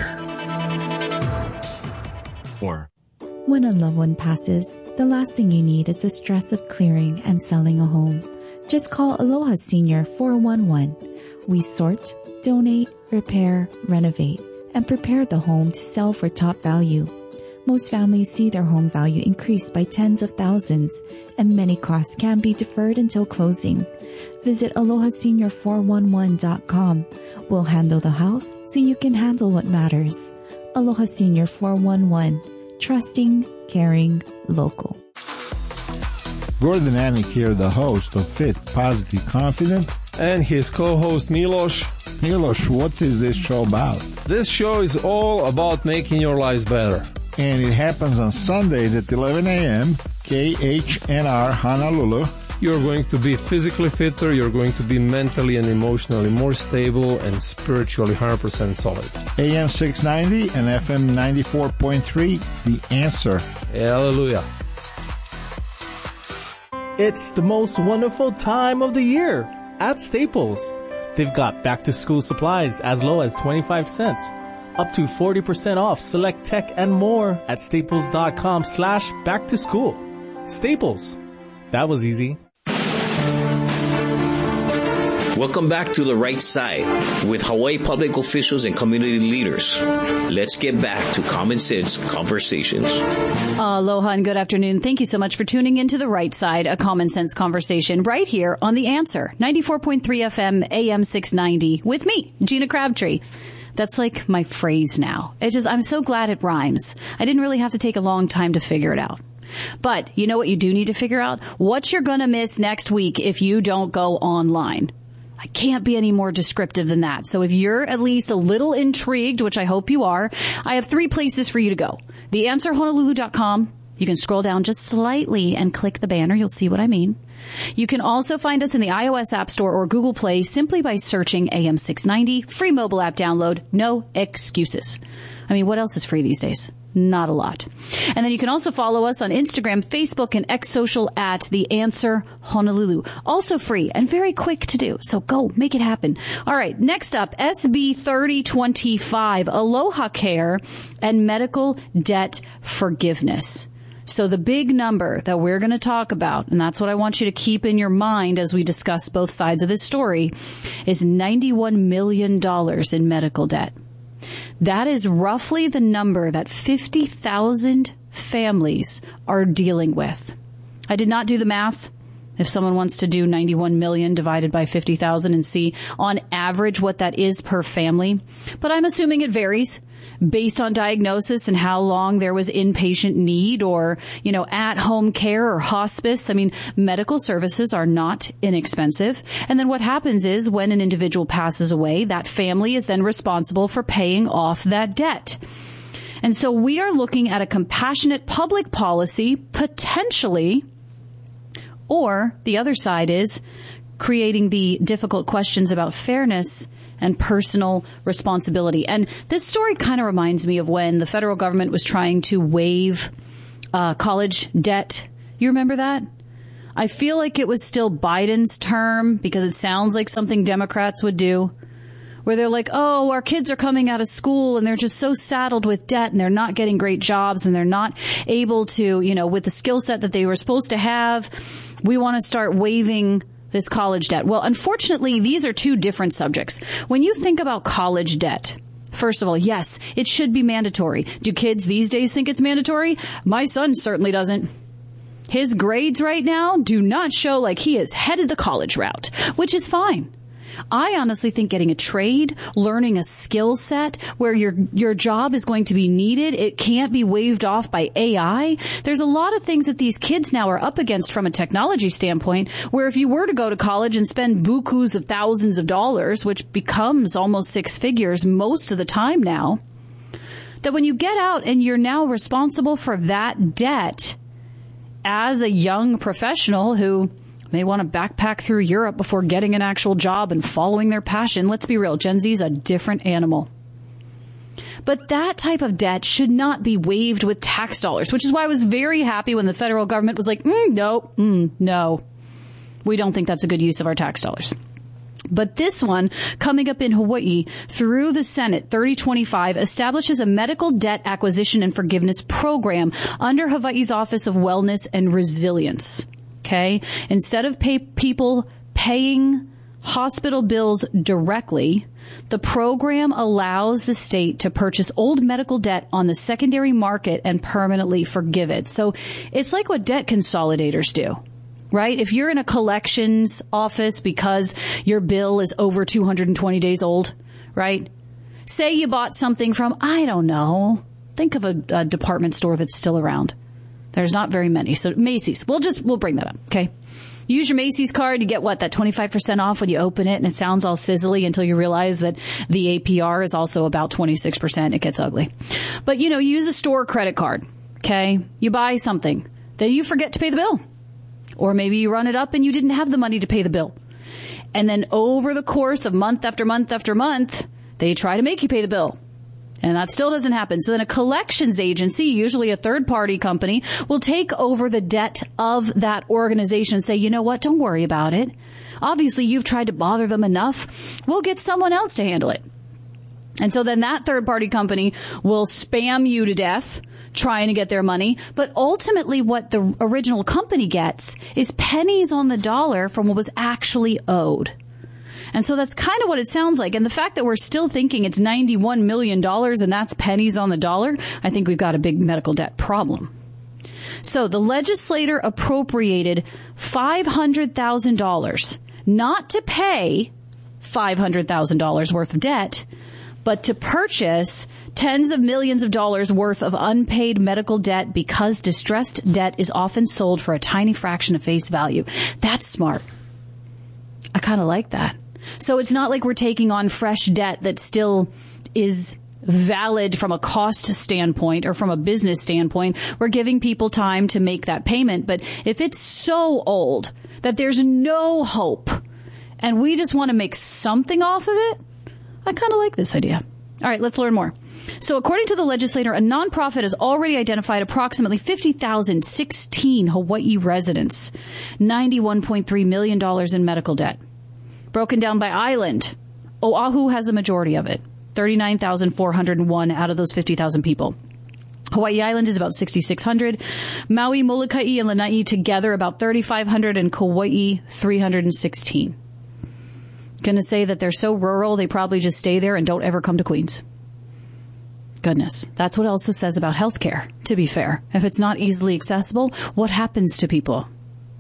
Or when a loved one passes, the last thing you need is the stress of clearing and selling a home. Just call Aloha Senior four one one. We sort, donate, repair, renovate, and prepare the home to sell for top value. Most families see their home value increase by tens of thousands, and many costs can be deferred until closing. Visit aloha senior four one one dot com. We'll handle the house so you can handle what matters. Aloha Senior four one one. Trusting, caring, local. Gordon Annick here, the host of Fit, Positive, Confident, and his co-host Milos. Milos, what is this show about? This show is all about making your lives better. And it happens on Sundays at eleven a.m., K H N R Honolulu. You're going to be physically fitter, you're going to be mentally and emotionally more stable and spiritually one hundred percent solid. A M six ninety and F M ninety-four point three, The Answer. Hallelujah. It's the most wonderful time of the year at Staples. They've got back-to-school supplies as low as twenty-five cents, up to forty percent off select tech and more at staples.com slash back-to-school. Staples. That was easy. Welcome back to The Right Side with Hawaii public officials and community leaders. Let's get back to common sense conversations. Aloha and good afternoon. Thank you so much for tuning into The Right Side, a common sense conversation right here on The Answer, ninety-four point three F M, A M six ninety, with me, Gina Crabtree. That's like my phrase now. It just, I'm so glad it rhymes. I didn't really have to take a long time to figure it out. But you know what you do need to figure out? What you're going to miss next week if you don't go online. I can't be any more descriptive than that. So if you're at least a little intrigued, which I hope you are, I have three places for you to go. the answer honolulu dot com. You can scroll down just slightly and click the banner. You'll see what I mean. You can also find us in the iOS App Store or Google Play simply by searching A M six ninety. Free mobile app download. No excuses. I mean, what else is free these days? Not a lot. And then you can also follow us on Instagram, Facebook, and X Social at The Answer Honolulu. Also free and very quick to do. So go make it happen. All right. Next up, S B thirty twenty-five, Aloha Care and medical debt forgiveness. So the big number that we're going to talk about, and that's what I want you to keep in your mind as we discuss both sides of this story, is ninety-one million dollars in medical debt. That is roughly the number that fifty thousand families are dealing with. I did not do the math, If someone wants to do ninety-one million divided by fifty thousand and see on average what that is per family. But I'm assuming it varies based on diagnosis and how long there was inpatient need or, you know, at-home care or hospice. I mean, medical services are not inexpensive. And then what happens is when an individual passes away, that family is then responsible for paying off that debt. And so we are looking at a compassionate public policy, potentially, or the other side is creating the difficult questions about fairness and personal responsibility. And this story kind of reminds me of when the federal government was trying to waive uh, college debt. You remember that? I feel like it was still Biden's term because it sounds like something Democrats would do, where they're like, oh, our kids are coming out of school and they're just so saddled with debt and they're not getting great jobs and they're not able to, you know, with the skill set that they were supposed to have, we want to start waiving this college debt. Well, unfortunately, these are two different subjects. When you think about college debt, first of all, yes, it should be mandatory. Do kids these days think it's mandatory? My son certainly doesn't. His grades right now do not show like he has headed the college route, which is fine. I honestly think getting a trade, learning a skill set where your your job is going to be needed, it can't be waved off by A I. There's a lot of things that these kids now are up against from a technology standpoint, where if you were to go to college and spend bukus of thousands of dollars, which becomes almost six figures most of the time now, that when you get out and you're now responsible for that debt as a young professional who may want to backpack through Europe before getting an actual job and following their passion. Let's be real. Gen Z is a different animal. But that type of debt should not be waived with tax dollars, which is why I was very happy when the federal government was like, mm, no, mm, no, we don't think that's a good use of our tax dollars. But this one, coming up in Hawaii through the Senate, thirty twenty-five, establishes a medical debt acquisition and forgiveness program under Hawaii's Office of Wellness and Resilience. Okay. Instead of pay people paying hospital bills directly, the program allows the state to purchase old medical debt on the secondary market and permanently forgive it. So it's like what debt consolidators do, right? If you're in a collections office because your bill is over two hundred twenty days old, right? Say you bought something from, I don't know, think of a, a department store that's still around. There's not very many. So Macy's, we'll just, we'll bring that up. Okay. Use your Macy's card. You get what? That twenty-five percent off when you open it, and it sounds all sizzly until you realize that the A P R is also about twenty-six percent. It gets ugly. But, you know, you use a store credit card. Okay. You buy something. Then you forget to pay the bill. Or maybe you run it up and you didn't have the money to pay the bill. And then over the course of month after month after month, they try to make you pay the bill. And that still doesn't happen. So then a collections agency, usually a third-party company, will take over the debt of that organization and say, you know what, don't worry about it. Obviously, you've tried to bother them enough. We'll get someone else to handle it. And so then that third-party company will spam you to death trying to get their money. But ultimately, what the original company gets is pennies on the dollar from what was actually owed. And so that's kind of what it sounds like. And the fact that we're still thinking it's ninety-one million dollars and that's pennies on the dollar, I think we've got a big medical debt problem. So the legislator appropriated five hundred thousand dollars, not to pay five hundred thousand dollars worth of debt, but to purchase tens of millions of dollars worth of unpaid medical debt because distressed debt is often sold for a tiny fraction of face value. That's smart. I kind of like that. So it's not like we're taking on fresh debt that still is valid from a cost standpoint or from a business standpoint. We're giving people time to make that payment. But if it's so old that there's no hope and we just want to make something off of it, I kind of like this idea. All right, let's learn more. So according to the legislator, a nonprofit has already identified approximately fifty thousand sixteen Hawaii residents, ninety-one point three million dollars in medical debt. Broken down by island, Oahu has a majority of it, thirty-nine thousand four hundred one out of those fifty thousand people. Hawaii Island is about sixty-six hundred. Maui, Molokai, and Lanai together about thirty-five hundred, and Kauai three hundred sixteen. Gonna say that they're so rural, they probably just stay there and don't ever come to Queens. Goodness. That's what it also says about healthcare, to be fair. If it's not easily accessible, what happens to people?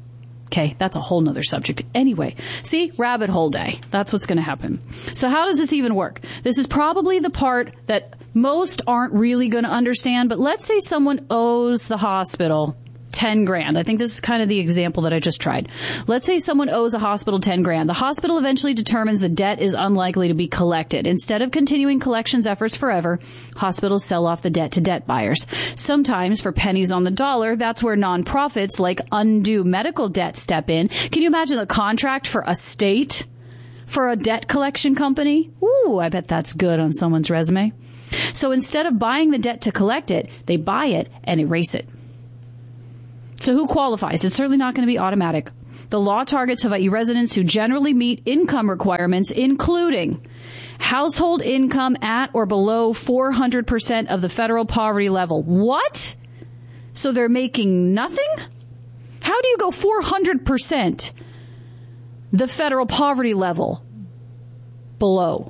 Okay, that's a whole nother subject. Anyway, see, rabbit hole day. That's what's going to happen. So how does this even work? This is probably the part that most aren't really going to understand, but let's say someone owes the hospital ten grand. I think this is kind of the example that I just tried. Let's say someone owes a hospital ten grand. The hospital eventually determines the debt is unlikely to be collected. Instead of continuing collections efforts forever, hospitals sell off the debt to debt buyers. Sometimes for pennies on the dollar, that's where nonprofits like Undue Medical Debt step in. Can you imagine the contract for a state for a debt collection company? Ooh, I bet that's good on someone's resume. So instead of buying the debt to collect it, they buy it and erase it. So who qualifies? It's certainly not going to be automatic. The law targets Hawaii residents who generally meet income requirements, including household income at or below four hundred percent of the federal poverty level. What? So they're making nothing? How do you go four hundred percent the federal poverty level below?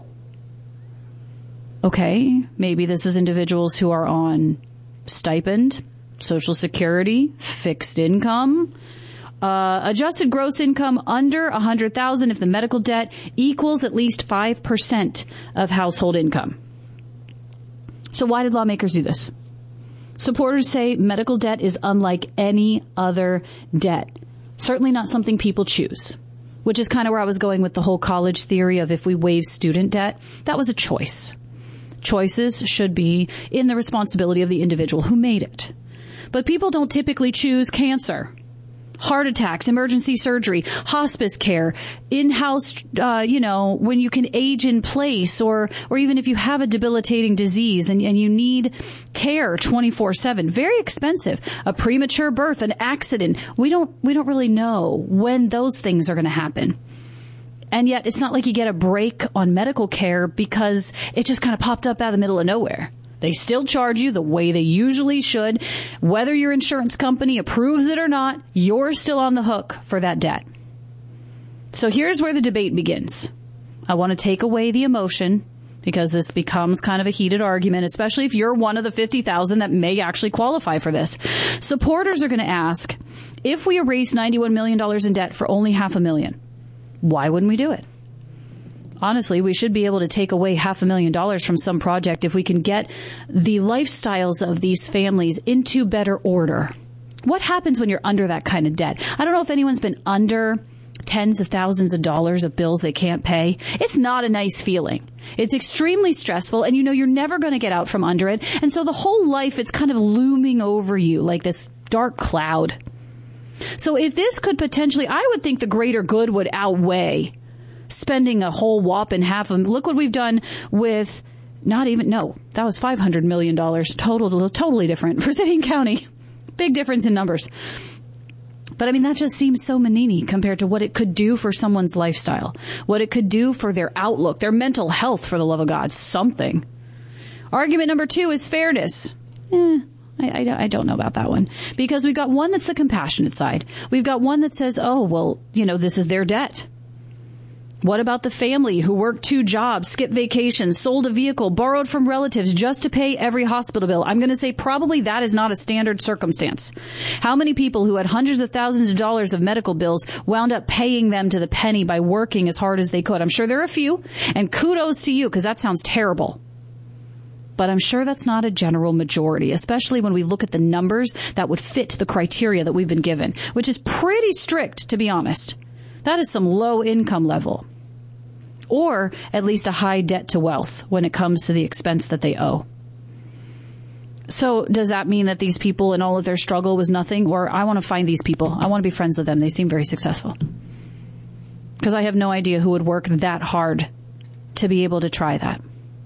Okay, maybe this is individuals who are on stipend, Social Security, fixed income, uh, adjusted gross income under one hundred thousand dollars if the medical debt equals at least five percent of household income. So why did lawmakers do this? Supporters say medical debt is unlike any other debt. Certainly not something people choose, which is kind of where I was going with the whole college theory of if we waive student debt, that was a choice. Choices should be in the responsibility of the individual who made it. But people don't typically choose cancer, heart attacks, emergency surgery, hospice care, in-house, uh, you know, when you can age in place, or, or even if you have a debilitating disease and, and you need care twenty-four seven. Very expensive. A premature birth, an accident. We don't, we don't really know when those things are going to happen. And yet it's not like you get a break on medical care because it just kind of popped up out of the middle of nowhere. They still charge you the way they usually should. Whether your insurance company approves it or not, you're still on the hook for that debt. So here's where the debate begins. I want to take away the emotion because this becomes kind of a heated argument, especially if you're one of the fifty thousand that may actually qualify for this. Supporters are going to ask, if we erase ninety-one million dollars in debt for only half a million, why wouldn't we do it? Honestly, we should be able to take away half a million dollars from some project if we can get the lifestyles of these families into better order. What happens when you're under that kind of debt? I don't know if anyone's been under tens of thousands of dollars of bills they can't pay. It's not a nice feeling. It's extremely stressful, and you know you're never going to get out from under it. And so the whole life, it's kind of looming over you like this dark cloud. So if this could potentially, I would think the greater good would outweigh spending a whole whopping half of them. Look what we've done with not even, no, that was five hundred million dollars total, totally different for city and county. Big difference in numbers. But I mean, that just seems so manini compared to what it could do for someone's lifestyle, what it could do for their outlook, their mental health, for the love of God, something. Argument number two is fairness. Eh. I, I, I don't know about that one, because we've got one that's the compassionate side. We've got one that says, oh, well, you know, this is their debt. What about the family who worked two jobs, skipped vacations, sold a vehicle, borrowed from relatives just to pay every hospital bill? I'm going to say probably that is not a standard circumstance. How many people who had hundreds of thousands of dollars of medical bills wound up paying them to the penny by working as hard as they could? I'm sure there are a few, and kudos to you, because that sounds terrible. But I'm sure that's not a general majority, especially when we look at the numbers that would fit the criteria that we've been given, which is pretty strict, to be honest. That is some low income level, or at least a high debt to wealth when it comes to the expense that they owe. So does that mean that these people and all of their struggle was nothing? Or I want to find these people. I want to be friends with them. They seem very successful. Because I have no idea who would work that hard to be able to try that.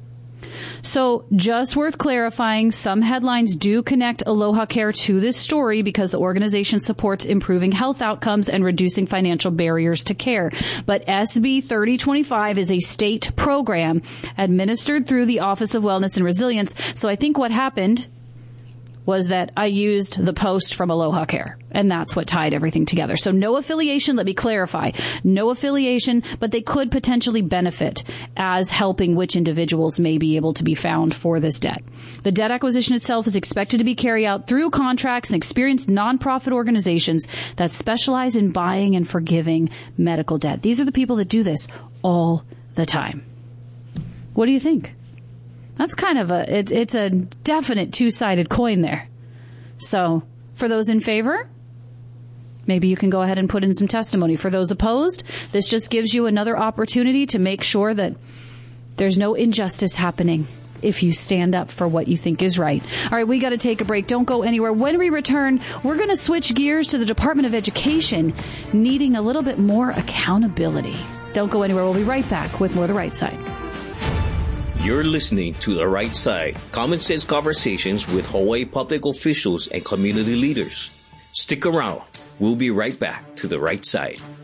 So just worth clarifying, some headlines do connect Aloha Care to this story because the organization supports improving health outcomes and reducing financial barriers to care. But S B thirty twenty-five is a state program administered through the Office of Wellness and Resilience. So I think what happened was that I used the post from Aloha Care, and that's what tied everything together. So no affiliation, let me clarify, no affiliation, but they could potentially benefit as helping which individuals may be able to be found for this debt. The debt acquisition itself is expected to be carried out through contracts and experienced nonprofit organizations that specialize in buying and forgiving medical debt. These are the people that do this all the time. What do you think? That's kind of a, it's, it's a definite two-sided coin there. So for those in favor, maybe you can go ahead and put in some testimony. For those opposed, this just gives you another opportunity to make sure that there's no injustice happening if you stand up for what you think is right. All right, we got to take a break. Don't go anywhere. When we return, we're going to switch gears to the Department of Education needing a little bit more accountability. Don't go anywhere. We'll be right back with more The Right Side. You're listening to The Right Side, common sense conversations with Hawaii public officials and community leaders. Stick around. We'll be right back to The Right Side.